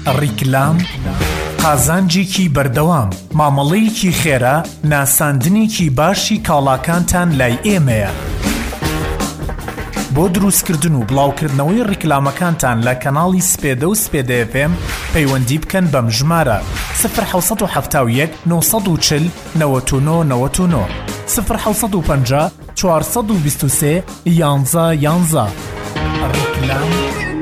ڕیکلام، قازانجێکی بەردەوام، مامەڵەیەکی خێرا، ناساندنێکی باشی کاڵاکانتان لای ئێمەیە. بۆ دروستکردن و بڵاوکردنەوەی ڕیکلامەکانتان لە کەناڵی سپێدە و سپێدە FM پەیوەندی بکەن بەم ژمارە 1970 940 99 99 1950 423 11 11. ڕیکلام.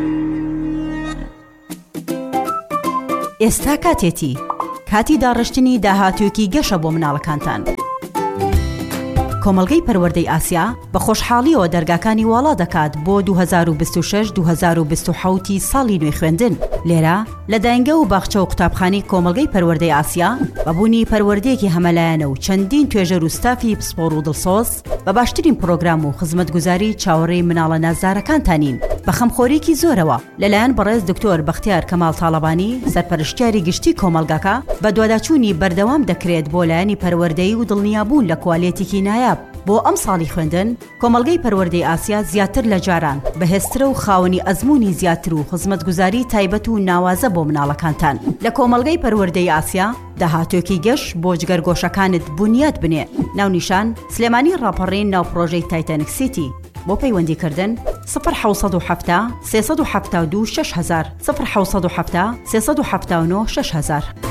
ئێستا کاتێتی کاتی داڕشتنی داهاتوێکی گەشە بۆ مناڵەکانتان. کۆمەڵگەی پەروەردەی ئاسیا بە خۆشحاڵیەوە دەرگاکانی واڵا دەکات بۆ 2026-2027 ساڵی نوێی خوێندن. لێرە لە داینگە و باخچە و قوتابخانەی کۆمەڵگەی پەروەردەی ئاسیا بەبوونی پەروەردەیەکی هەمەلایەنە و چەندین توێژەر و ستافی پسپۆڕ و دڵسۆز بە باشترین پرۆگرام و خزمەتگوزاری چاوەڕێی مناڵە نازدارەکانتانین بە خەمخۆرێکی زۆرەوە لەلایەن بەڕێز دکتۆر بەختیار کەماڵ تاڵەبانی سەرپەرشتیاری گشتی کۆمەڵگەکە بە دواداچوونی بەردەوام دەکرێت بۆ لایەنی پەروەردەی و دڵنیابوون لە کوالێتێکی نایاب. بۆ ئەم ساڵی خوێندن کۆمەڵگەی پەروەردەی ئاسیا زیاتر لە جاران بەهێزترە و خاوەنی ئەزموونی زیاتر و خزمەتگوزاری تایبەت و ناوازە بۆ مناڵەکانتان. لە کۆمەڵگەی پەروەردەی ئاسیا داهاتوێکی گەشت بۆ جگەرگۆشەکانت بنیاد بنێ. ناونیشان سلێمانی ڕاپەڕین ناو پرۆژەی تایتانیک سیتی. بۆ پەیوەندیکردن 1970 372 6000 1970 379 6000.